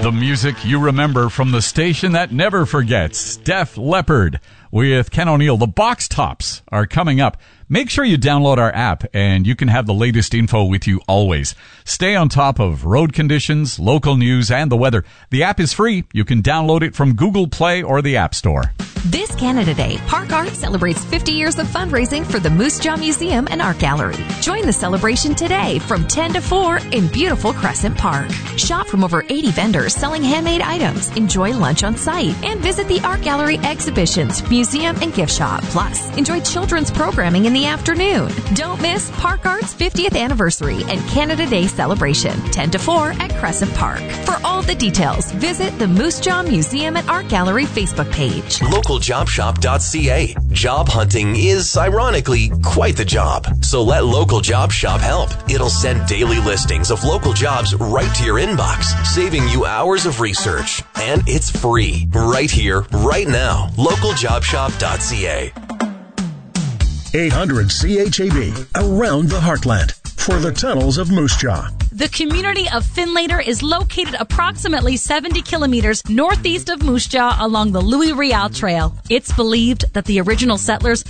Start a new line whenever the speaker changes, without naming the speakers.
The music you remember from the station that never forgets. Def Leppard with Ken O'Neill. The Box Tops are coming up. Make sure you download our app and you can have the latest info with you always. Stay on top of road conditions, local news, and the weather. The app is free. You can download it from Google Play or the App Store.
This Canada Day, Park Art celebrates 50 years of fundraising for the Moose Jaw Museum and Art Gallery. Join the celebration today from 10 to 4 in beautiful Crescent Park. Shop from over 80 vendors selling handmade items, enjoy lunch on site, and visit the Art Gallery exhibitions, museum, and gift shop. Plus, enjoy children's programming in the afternoon. Don't miss Park Art's 50th anniversary and Canada Day celebration, 10 to 4 at Crescent Park. For all the details, visit the Moose Jaw Museum and Art Gallery Facebook page.
LocalJobShop.ca. Job hunting is, ironically, quite the job. So let Local Job Shop help. It'll send daily listings of local jobs right to your inbox, saving you hours of research. And it's free. Right here, right now. LocalJobShop.ca.
800 CHAB, around the heartland, for the tunnels of Moose Jaw.
The community of Finlater is located approximately 70 kilometers northeast of Moose Jaw along the Louis Riel Trail. It's believed that the original settlers